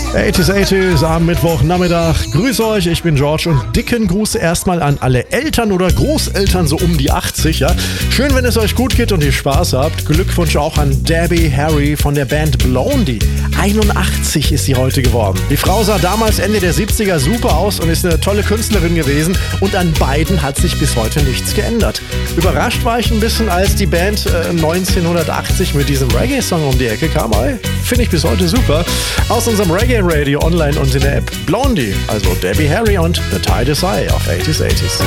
80s am Mittwochnachmittag. Grüß euch, ich bin George und dicken Gruß erstmal an alle Eltern oder Großeltern so um die 80, ja. Schön, wenn es euch gut geht und ihr Spaß habt. Glückwunsch auch an Debbie Harry von der Band Blondie. 81 ist sie heute geworden. Die Frau sah damals Ende der 70er super aus und ist eine tolle Künstlerin gewesen und an beiden hat sich bis heute nichts geändert. Überrascht war ich ein bisschen, als die Band 1980 mit diesem Reggae-Song um die Ecke kam. Finde ich bis heute super. Aus unserem Reggae Radio online und in der App. Blondie, also Debbie Harry und The Tide is High auf 80s.